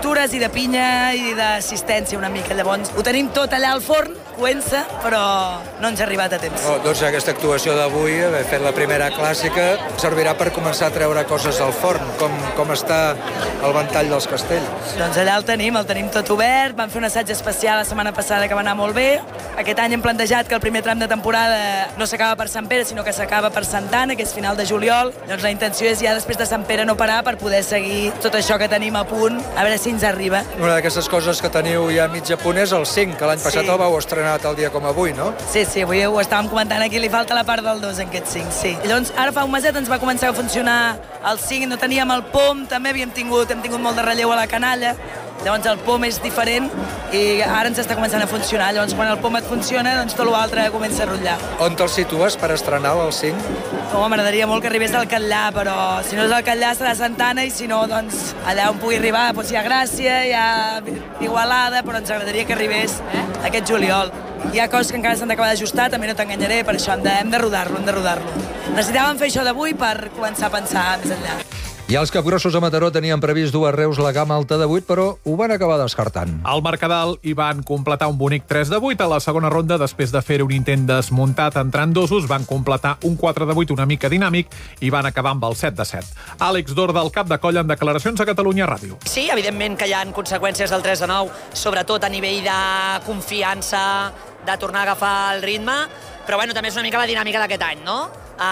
factures i de pinya i d'assistència una mica. Llavors, ho tenim tot allà al forn, coent-se, però no ens ha arribat a temps. Doncs aquesta actuació d'avui, haver fet la primera clàssica, servirà per començar a treure coses al forn. Com està el ventall dels castells? Doncs allà el tenim tot obert. Vam fer un assaig especial la setmana passada que va anar molt bé. Aquest any hem plantejat que el primer tram de temporada no s'acaba per Sant Pere, sinó que s'acaba per Santa Anna, que és final de juliol. Doncs la intenció és ja després de Sant Pere no parar per poder seguir tot això que tenim a punt, a veure si ens arriba. Una d'aquestes coses que teniu ja mig a punt és el 5, que l'any passat el vau estrenar tal dia com avui, no? Sí, avui ho estàvem comentant aquí, li falta la part del 2 en aquest 5, sí. I llavors, ara fa un meset ens va començar a funcionar el 5, no teníem el pom, també hem tingut molt de relleu a la canalla, llavors el pom és diferent i ara ens està començant a funcionar. Llavors, quan el pom et funciona, doncs tot l'altre comença a rotllar. On te'l situes per estrenar el 5? M'agradaria molt que arribés al Catllà, però si no és al Catllà serà Santa Anna i si no, doncs allà on pugui arribar, doncs hi ha Gràcia, hi ha Igualada, però ens agradaria que arribés aquest juliol. Hi ha coses que encara s'han d'acabar d'ajustar, també no t'enganyaré, per això hem de rodar-lo. Necessitàvem fer això d'avui per començar a pensar més enllà. I els capgrossos a Mataró tenien previst dur a Reus la gamma alta de 8, però ho van acabar descartant. Al Mercadal hi van completar un bonic 3 de 8 a la segona ronda. Després de fer un intent desmuntat entrant dosos, van completar un 4 de 8 una mica dinàmic i van acabar amb el 7 de 7. Àlex Dorda, el cap de colla, en declaracions a Catalunya Ràdio. Sí, evidentment que hi ha conseqüències del 3 de 9, sobretot a nivell de confiança, de tornar a agafar el ritme, però bueno, també és una mica la dinàmica d'aquest any, no?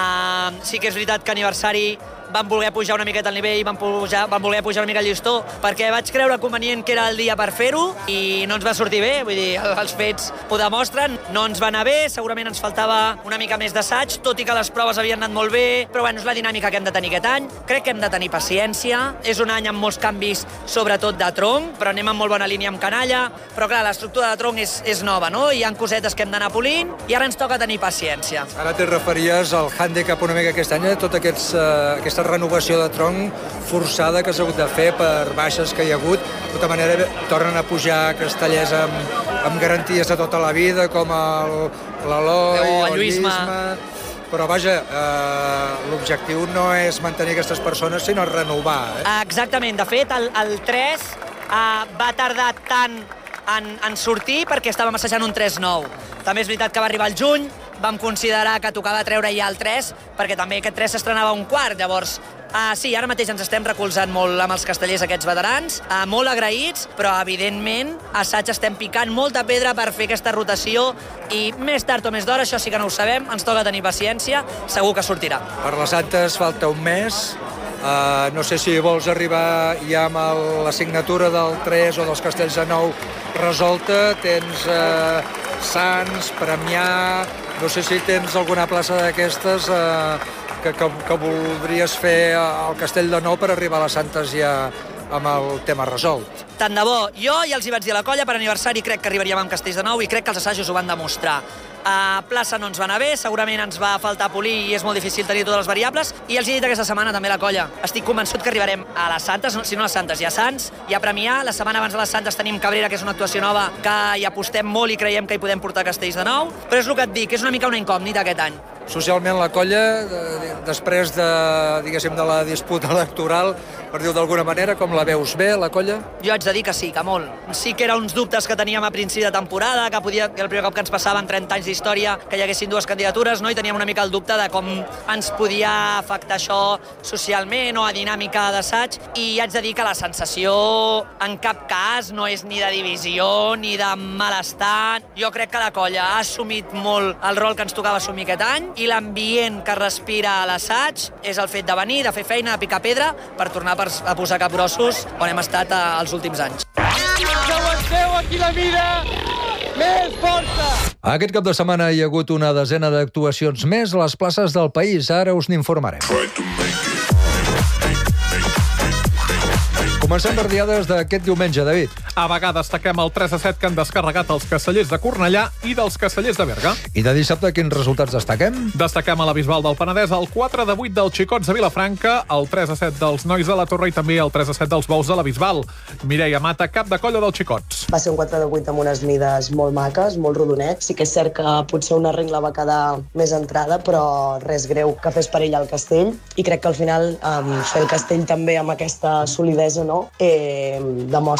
Sí que és veritat que a aniversari van voler pujar una miqueta el nivell, van voler pujar una mica el llistó, perquè vaig creure convenient que era el dia per fer-ho i no ens va sortir bé, vull dir, els fets ho demostren, no ens va anar bé, segurament ens faltava una mica més d'assaig, tot i que les proves havien anat molt bé, però bueno, és la dinàmica que hem de tenir aquest any, crec que hem de tenir paciència, és un any amb molts canvis, sobretot de tronc, però anem amb molt bona línia amb canalla, però clar, l'estructura de tronc és nova, no? Hi ha cosetes que hem d'anar polint i ara ens toca tenir paciència. Ara t'hi referies al hàndicap una mica aquest any, tota aquesta renovació de tronc forçada que s'ha hagut de fer per baixes que hi ha hagut. De tota manera, tornen a pujar castellers amb garanties de tota la vida, com l'Eloi, el Lluïsma. Però vaja, l'objectiu no és mantenir aquestes persones, sinó renovar. Exactament. De fet, el 3 va tardar tant en sortir perquè estàvem assajant un 3-9. També és veritat que va arribar el juny, vam considerar que tocava treure ja el 3, perquè també aquest 3 s'estrenava un quart, llavors sí, ara mateix ens estem recolzant molt amb els castellers aquests veterans, molt agraïts, però evidentment assaig estem picant molta pedra per fer aquesta rotació i més tard o més d'hora, això sí que no ho sabem, ens toca tenir paciència, segur que sortirà. Per les Santes falta un mes, no sé si vols arribar ja amb la signatura del 3 o dels castells de 9 resolta, tens Sants, Premià, no sé si tens alguna plaça d'aquestes que voldries fer al Castell de Nou per arribar a les Santes ja amb el tema resolt. Tant de bo. Jo ja els hi vaig dir a la colla, per aniversari crec que arribaríem amb Castells de Nou i crec que els assajos ho van demostrar. A plaça no ens va anar bé, segurament ens va faltar polir i és molt difícil tenir totes les variables, i els he dit aquesta setmana també a la colla. Estic convençut que arribarem a les Santes, si no a les Santes, i a Sants, i a Premià. La setmana abans de les Santes tenim Cabrera, que és una actuació nova, que hi apostem molt i creiem que hi podem portar Castells de Nou, però és el que et dic, és una mica una incògnita aquest any. Socialment la colla, després de la disputa electoral, per dir-ho d'alguna manera, com la veus bé, la colla? Jo haig de dir que sí, que molt. Sí que eren uns dubtes que teníem a principi de temporada, que el primer cop que ens passaven 30 anys d'història, que hi haguessin dues candidatures, no? I teníem una mica el dubte de com ens podia afectar això socialment o a dinàmica d'assaig, i haig de dir que la sensació en cap cas no és ni de divisió ni de malestar. Jo crec que la colla ha assumit molt el rol que ens tocava assumir aquest any, i l'ambient que respira a l'assaig és el fet de venir, de fer feina, de picar pedra, per tornar a posar capgrossos on hem estat els últims anys. Que aguanteu aquí la vida! Més força! Aquest cap de setmana hi ha hagut una desena d'actuacions més a les places del país. Ara us n'informarem. Comencem per diades d'aquest diumenge, David. A vegades destaquem el 3-7 que han descarregat els castellers de Cornellà i dels castellers de Berga. I de dissabte, quins resultats destaquem? Destaquem a la Bisbal del Penedès el 4-8 dels Xicots de Vilafranca, el 3-7 dels Nois de la Torre i també el 3-7 dels Bous de la Bisbal. Mireia Mata, cap de colla dels Xicots. Va ser un 4-8 amb unes mides molt maques, molt rodonets. Sí que és cert que potser una ringla va quedar més entrada, però res greu que fes perill al castell. I crec que al final fer el castell també amb aquesta solidesa, no? Demostra